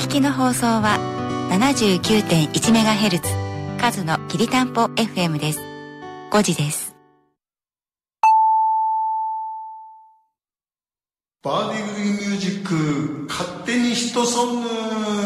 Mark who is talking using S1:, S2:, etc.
S1: 聞きの放送は 79.1MHz 数のきりたんぽ FM です。5時です。
S2: バーディーグリーンミュージック勝手にヒットソング。